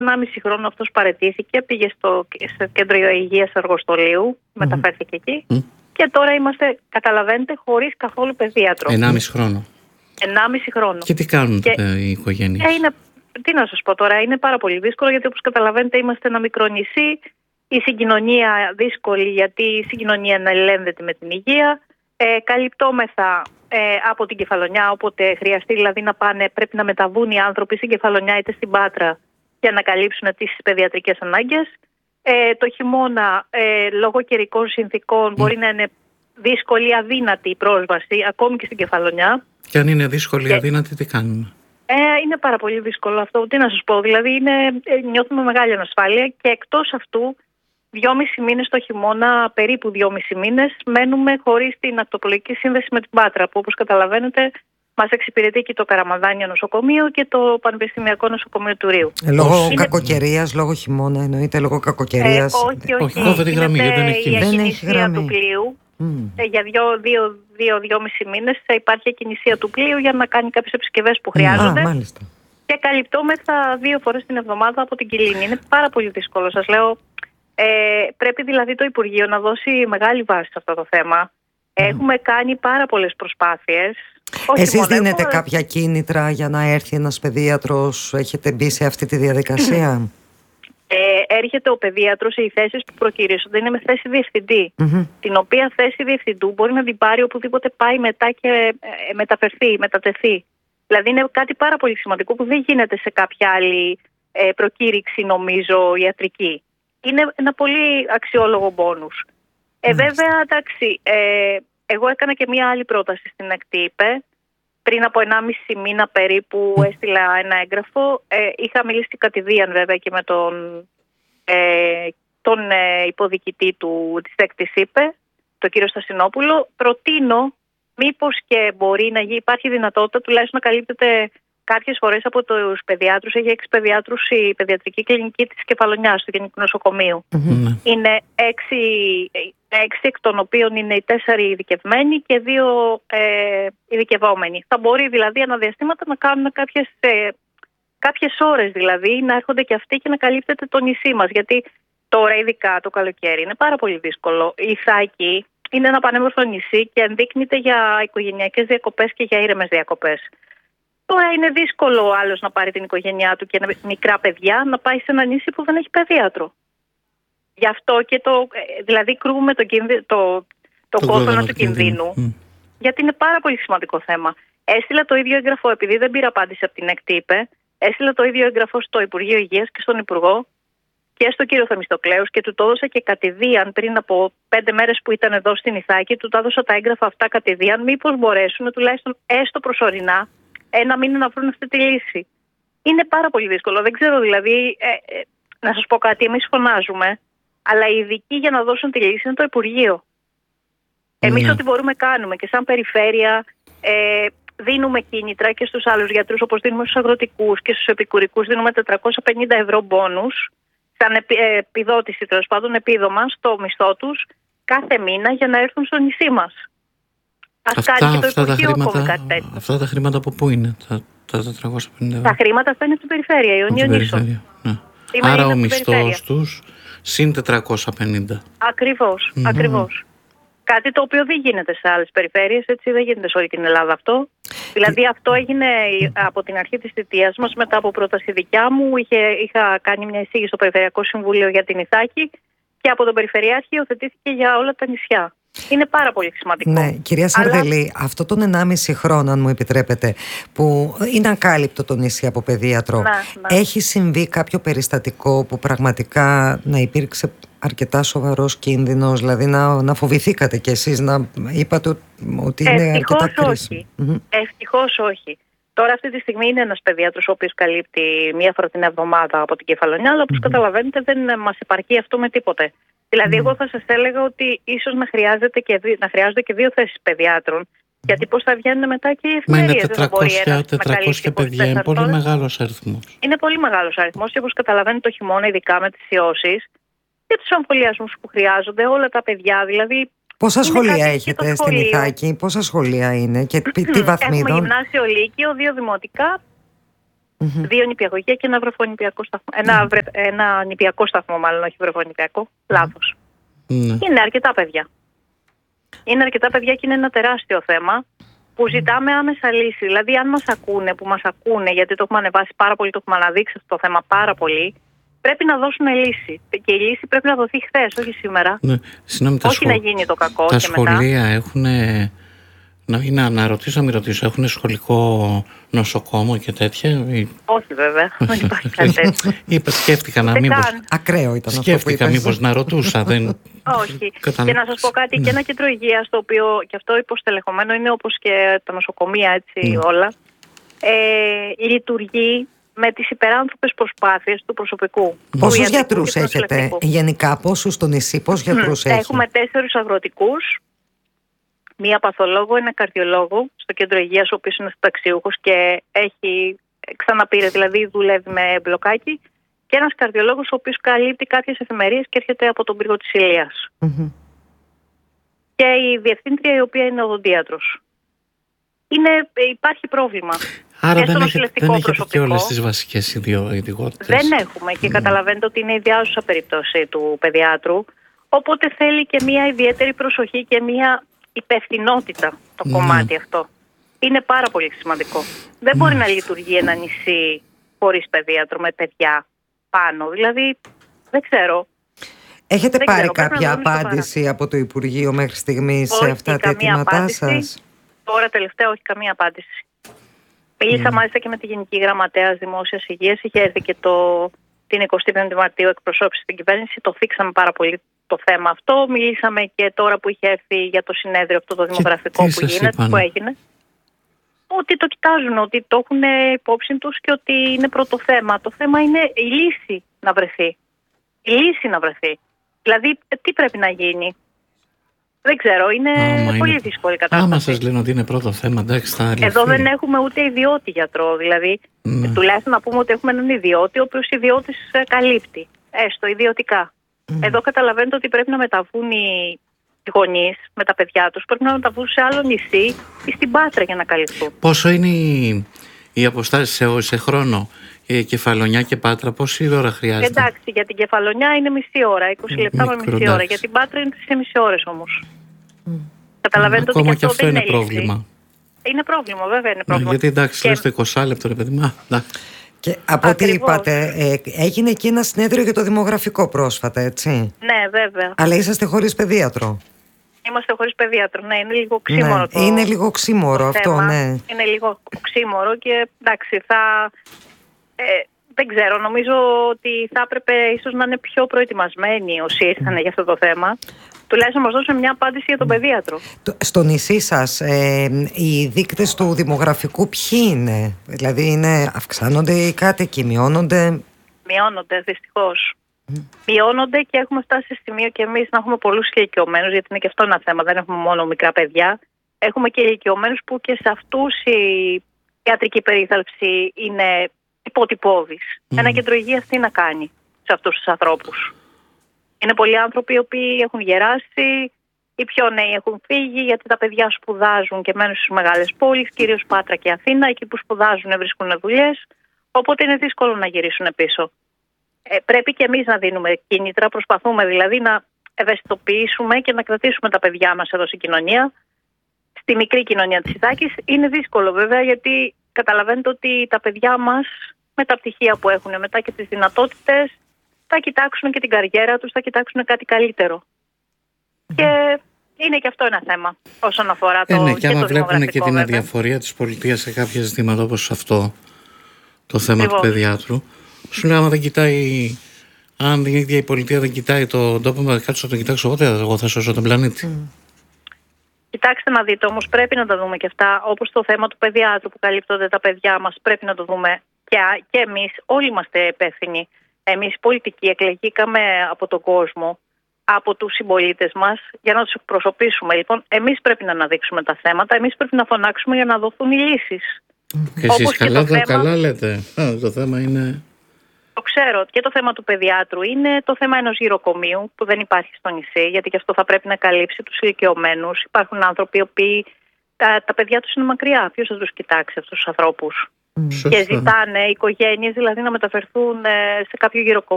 1,5 χρόνο αυτός παραιτήθηκε, πήγε στο κέντρο υγείας αργοστολίου, μεταφέρθηκε εκεί και τώρα είμαστε, καταλαβαίνετε, χωρίς καθόλου παιδίατρο. 1,5 χρόνο. 1,5 χρόνο. Και τι κάνουν τότε οι οικογένειες? Τι να σας πω τώρα, είναι πάρα πολύ δύσκολο γιατί όπως καταλαβαίνετε είμαστε ένα μικρό νησί, η συγκοινωνία δύσκολη γιατί η συγκοινωνία αναλένδεται με την υγεία, καλυπτόμεθα από την Κεφαλονιά, όποτε χρειαστεί δηλαδή πρέπει να μεταβούν οι άνθρωποι στην Κεφαλονιά είτε στην Πάτρα για να καλύψουν τις παιδιατρικές ανάγκες. Το χειμώνα λόγω καιρικών συνθήκων μπορεί να είναι δύσκολη, αδύνατη η πρόσβαση ακόμη και στην Κεφαλονιά. Και αν είναι δύσκολη, αδύνατη, τι κάνουμε? Είναι πάρα πολύ δύσκολο αυτό. Τι να σας πω, δηλαδή νιώθουμε μεγάλη ανασφάλεια και εκτός αυτού 2,5 μήνες το χειμώνα, περίπου 2,5 μήνες, μένουμε χωρίς την ακτοπλοϊκή σύνδεση με την Πάτρα, που όπως καταλαβαίνετε μας εξυπηρετεί και το Καραμαδάνιο νοσοκομείο και το Πανεπιστημιακό Νοσοκομείο του Ρείου. Λόγω κακοκαιρίας, λόγω χειμώνα εννοείται, λόγω κακοκαιρίας? Όχι. Κόβεται η γραμμή, δεν έχει κίνηση. Η ακινησία του πλοίου. Για 2-2,5 μήνες θα υπάρχει ακινησία του πλοίου για να κάνει κάποιες επισκευές που χρειάζονται. Μάλιστα. Και καλυπτόμεθα 2 φορές την εβδομάδα από την Κιλίνη. Είναι πάρα πολύ δύσκολο, σας λέω. Πρέπει δηλαδή το Υπουργείο να δώσει μεγάλη βάση σε αυτό το θέμα. Έχουμε κάνει πάρα πολλές προσπάθειες. Εσείς δίνετε κάποια κίνητρα για να έρθει ένας παιδίατρος? Έχετε μπει σε αυτή τη διαδικασία? Έρχεται ο παιδίατρος, οι θέσεις που προκυρήσονται είναι με θέση διευθυντή. Την οποία θέση διευθυντού μπορεί να την πάρει οπουδήποτε πάει μετά και μετατεθεί. Δηλαδή είναι κάτι πάρα πολύ σημαντικό που δεν γίνεται σε κάποια άλλη προκήρυξη, νομίζω, ιατρική. Είναι ένα πολύ αξιόλογο μπόνους. Βέβαια, εντάξει, εγώ έκανα και μία άλλη πρόταση στην ΕΚΤΥΠΕ. Πριν από 1,5 μήνα περίπου έστειλα ένα έγγραφο. Είχα μιλήσει κατηδίαν βέβαια και με τον υποδιοικητή της ΕΚΤΥΠΕ, τον κύριο Στασινόπουλο. Προτείνω μήπως και μπορεί να υπάρχει δυνατότητα τουλάχιστον να καλύπτεται κάποιες φορές από τους παιδιάτρους. Έχει 6 παιδιάτρους η παιδιατρική κλινική της Κεφαλονιάς, του Γενικού Νοσοκομείου. Είναι 6 εκ των οποίων είναι οι 4 ειδικευμένοι και 2 ειδικευόμενοι. Θα μπορεί δηλαδή αναδιαστήματα να κάνουν κάποιες ώρες δηλαδή, να έρχονται και αυτοί και να καλύπτεται το νησί μας. Γιατί τώρα ειδικά το καλοκαίρι είναι πάρα πολύ δύσκολο. Η Ιθάκη είναι ένα πανέμορφο νησί και ενδείκνυται για οικογενειακές διακοπές και για ήρεμες διακοπές. Τώρα είναι δύσκολο ο άλλος να πάρει την οικογένειά του και μικρά παιδιά να πάει σε ένα νησί που δεν έχει παιδίατρο. Γι' αυτό και δηλαδή κρούουμε το κόδωνα του κινδύνου. Γιατί είναι πάρα πολύ σημαντικό θέμα. Έστειλα το ίδιο έγγραφο, επειδή δεν πήρα απάντηση από την ΕΚΤΥΠΕ, έστειλα το ίδιο έγγραφο στο Υπουργείο Υγείας και στον Υπουργό και στον κύριο Θεμιστοκλέους και του το έδωσα και κατηδίαν πριν από 5 μέρες που ήταν εδώ στην Ιθάκη. Του τα έδωσα τα έγγραφα αυτά κατηδίαν, μήπως μπορέσουν τουλάχιστον έστω προσωρινά 1 μήνα να βρουν αυτή τη λύση. Είναι πάρα πολύ δύσκολο. Δεν ξέρω δηλαδή, να σας πω κάτι, εμείς φωνάζουμε, αλλά οι ειδικοί για να δώσουν τη λύση είναι το Υπουργείο. Εμείς ό,τι μπορούμε κάνουμε και σαν περιφέρεια δίνουμε κίνητρα και στους άλλους γιατρούς, όπως δίνουμε στους αγροτικούς και στους επικουρικούς, δίνουμε 450 ευρώ μπόνους, σαν επιδότηση τέλος πάντων, επίδομα στο μισθό τους κάθε μήνα για να έρθουν στο νησί μας. Αυτά τα χρήματα από πού είναι, τα 450 ευρώ? Τα χρήματα αυτά είναι από την περιφέρεια, Ιωνίων Νήσο. Άρα ο μισθός τους συν 450. Ακριβώς. Κάτι το οποίο δεν γίνεται σε άλλες περιφέρειες, έτσι δεν γίνεται σε όλη την Ελλάδα αυτό. Δηλαδή αυτό έγινε από την αρχή της θητείας μας, μετά από πρόταση δικιά μου. Είχα κάνει μια εισήγηση στο Περιφερειακό Συμβούλιο για την Ιθάκη και από τον Περιφερειάρχη υιοθετήθηκε για όλα τα νησιά. Είναι πάρα πολύ σημαντικό. Ναι, κυρία Σαρδελή, αυτό τον 1,5 χρόνο, αν μου επιτρέπετε, που είναι ακάλυπτο το νησί από παιδίατρο, έχει συμβεί κάποιο περιστατικό που πραγματικά να υπήρξε αρκετά σοβαρός κίνδυνος, δηλαδή να φοβηθήκατε κι εσείς, να είπατε ότι είναι αρκετά κρίσιμο? Ευτυχώς όχι. Τώρα αυτή τη στιγμή είναι ένας παιδίατρος ο οποίος καλύπτει 1 φορά την εβδομάδα από την Κεφαλονιά, αλλά όπως καταλαβαίνετε δεν μας επαρκεί αυτό με τίποτε. Δηλαδή εγώ θα σας έλεγα ότι ίσως να χρειάζονται και 2 θέσεις παιδιάτρων, γιατί πώς θα βγαίνουν μετά και οι εφημερίες. Μα είναι 400 παιδιά, είναι πολύ μεγάλος αριθμός. Είναι πολύ μεγάλος αριθμός και όπως καταλαβαίνετε το χειμώνα, ειδικά με τις ιώσεις και τους εμβολιασμούς που χρειάζονται, όλα τα παιδιά δηλαδή. Πόσα σχολεία έχετε στην Ιθάκη, πόσα σχολεία είναι και τι βαθμίδων? Έχουμε γυμνάσιο, λύκειο, 2 δημοτικά, 2 νηπιαγωγεία και ένα βρεφονηπιακό σταθμό. Ένα νηπιακό σταθμό, μάλλον, όχι βρεφονηπιακό. Λάθος. Είναι αρκετά παιδιά. Είναι αρκετά παιδιά και είναι ένα τεράστιο θέμα που ζητάμε άμεσα λύση. Δηλαδή, αν μας ακούνε, που μας ακούνε, γιατί το έχουμε ανεβάσει πάρα πολύ, το έχουμε αναδείξει αυτό το θέμα πάρα πολύ, πρέπει να δώσουν λύση. Και η λύση πρέπει να δοθεί χθες, όχι σήμερα. Ναι. Όχι να γίνει το κακό τα και μετά. Τα σχολεία έχουν. Να ρωτήσω, να μην ρωτήσω, έχουν σχολικό νοσοκόμο και τέτοια? Όχι, βέβαια. Δεν υπάρχει κάτι τέτοιο. Σκέφτηκα να μήπως. Ακραίο ήταν αυτό. Σκέφτηκα μήπως να ρωτούσα. Όχι. Και να σας πω κάτι, και ένα κέντρο υγείας, το οποίο και αυτό υποστελεχωμένο είναι όπως και τα νοσοκομεία, έτσι όλα. Λειτουργεί με τις υπεράνθρωπες προσπάθειες του προσωπικού. Πόσους γιατρούς έχετε γενικά, πόσους στο νησί, πόσους γιατρούς έχετε? Έχουμε 4 αγροτικούς, μία παθολόγο, ένα καρδιολόγο στο κέντρο υγείας, ο οποίος είναι συνταξιούχος και έχει ξαναπήρε, δηλαδή δουλεύει με μπλοκάκι, και ένας καρδιολόγος ο οποίος καλύπτει κάποιες εφημερίες και έρχεται από τον πύργο της Ηλίας. Και η διευθύντρια, η οποία είναι οδοντίατρος. Υπάρχει πρόβλημα. Άρα δεν έχετε και όλες τις βασικές ιδιότητες. Δεν έχουμε, και καταλαβαίνετε ότι είναι ιδιάζουσα περίπτωση του παιδιάτρου, οπότε θέλει και μια ιδιαίτερη προσοχή και μια υπευθυνότητα το κομμάτι αυτό. Είναι πάρα πολύ σημαντικό. Δεν μπορεί να λειτουργεί ένα νησί χωρίς παιδίατρο, με παιδιά πάνω. Δηλαδή, δεν ξέρω. Έχετε πάρει κάποια απάντηση από το Υπουργείο μέχρι στιγμής σε αυτά τα αιτήματά σας? Τώρα τελευταία όχι καμία απάντηση. Μίλησα μάλιστα και με τη Γενική Γραμματέα Δημόσιας Υγείας. Είχε έρθει και την 25η Μαρτίου εκπροσώπηση στην κυβέρνηση. Το θίξαμε πάρα πολύ το θέμα αυτό. Μιλήσαμε και τώρα που είχε έρθει για το συνέδριο αυτό το δημογραφικό που έγινε. Ότι το κοιτάζουν, ότι το έχουν υπόψη τους και ότι είναι πρώτο θέμα. Το θέμα είναι η λύση να βρεθεί. Η λύση να βρεθεί. Δηλαδή, τι πρέπει να γίνει? Δεν ξέρω, είναι πολύ δύσκολη κατάσταση. Άμα σας λένε ότι είναι πρώτο θέμα, εντάξει, θα λυθεί. Εδώ δεν έχουμε ούτε ιδιώτη γιατρό. Δηλαδή, τουλάχιστον να πούμε ότι έχουμε έναν ιδιώτη, ο οποίος ιδιώτης καλύπτει. Έστω ιδιωτικά. Εδώ καταλαβαίνετε ότι πρέπει να μεταβούν οι γονείς με τα παιδιά τους, πρέπει να μεταβούν σε άλλο νησί ή στην Πάτρα για να καλυφθούν. Πόσο είναι οι αποστάσεις σε χρόνο? Κεφαλονιά και Πάτρα, πόση ώρα χρειάζεται? Εντάξει, για την Κεφαλονιά είναι μισή ώρα, 20 λεπτά με μισή ώρα. Για την Πάτρα είναι 3,5 ώρες όμως. Καταλαβαίνετε ότι και αυτό είναι πρόβλημα. Είναι πρόβλημα, βέβαια είναι πρόβλημα. Γιατί εντάξει, λες το 20 λεπτό, ρε παιδί μου. Και από ό,τι είπατε, έγινε εκεί ένα συνέδριο για το δημογραφικό πρόσφατα, έτσι? Ναι, βέβαια. Αλλά είσαστε χωρίς παιδίατρο. Είμαστε χωρίς παιδίατρο, ναι, είναι λίγο ξύμορο το είναι λίγο ξύμορο αυτό, θέμα. Ναι. Είναι λίγο ξύμορο και εντάξει, δεν ξέρω, νομίζω ότι θα έπρεπε ίσως να είναι πιο προετοιμασμένοι όσοι ήρθαν για αυτό το θέμα. Τουλάχιστον μας δώσουν μια απάντηση για τον παιδίατρο. Στο νησί σας, οι δείκτες του δημογραφικού ποιοι είναι? Δηλαδή αυξάνονται οι κάτοικοι, μειώνονται? Μειώνονται, δυστυχώς. Μειώνονται και έχουμε φτάσει σε σημείο και εμείς να έχουμε πολλούς ηλικιωμένους, γιατί είναι και αυτό ένα θέμα, δεν έχουμε μόνο μικρά παιδιά. Έχουμε και ηλικιωμένους που και σε αυτούς η ιατρική περίθαλψη είναι υποτυπώδης. Ένα κέντρο υγείας τι να κάνει σε αυτούς τους ανθρώπους? Είναι πολλοί άνθρωποι οι οποίοι έχουν γεράσει, οι πιο νέοι έχουν φύγει, γιατί τα παιδιά σπουδάζουν και μένουν στις μεγάλες πόλεις, κυρίως Πάτρα και Αθήνα. Εκεί που σπουδάζουν βρίσκουν δουλειές, οπότε είναι δύσκολο να γυρίσουν πίσω. Πρέπει και εμείς να δίνουμε κίνητρα, προσπαθούμε δηλαδή να ευαισθητοποιήσουμε και να κρατήσουμε τα παιδιά μας εδώ στην κοινωνία. Στη μικρή κοινωνία της Ηθάκης είναι δύσκολο βέβαια, γιατί καταλαβαίνετε ότι τα παιδιά μας με τα πτυχία που έχουν μετά και τις δυνατότητες θα κοιτάξουν και την καριέρα τους, θα κοιτάξουν κάτι καλύτερο. Και είναι και αυτό ένα θέμα όσον αφορά το ναι, και άμα βλέπουν και την βέβαια. αδιαφορία της πολιτείας σε κάποια ζητήματα όπως αυτό το θέμα του παιδιάτρου, σου λέω, άμα δεν κοιτάει, αν η ίδια η πολιτεία δεν κοιτάει τον τόπο, κάτσε να τον κοιτάξω εγώ θα σώσω τον πλανήτη. Κοιτάξτε να δείτε, όμως πρέπει να τα δούμε και αυτά, όπως το θέμα του παιδιάτρου που καλύπτονται τα παιδιά μας, πρέπει να το δούμε και εμείς, όλοι είμαστε υπεύθυνοι. Εμείς πολιτικοί εκλεγήκαμε από τον κόσμο, από τους συμπολίτες μας, για να τους εκπροσωπήσουμε. Λοιπόν, εμείς πρέπει να αναδείξουμε τα θέματα, εμείς πρέπει να φωνάξουμε για να δοθούν οι λύσεις. Και εσείς καλά λέτε. Το θέμα είναι... Το ξέρω. Και το θέμα του παιδιάτρου είναι το θέμα ενός γυροκομείου που δεν υπάρχει στο νησί, γιατί και αυτό θα πρέπει να καλύψει τους ηλικιωμένους. Υπάρχουν άνθρωποι οι οποίοι τα παιδιά τους είναι μακριά. Ποιος θα τους κοιτάξει αυτούς τους ανθρώπους? Και ζητάνε οι οικογένειες δηλαδή να μεταφερθούν σε κάποιο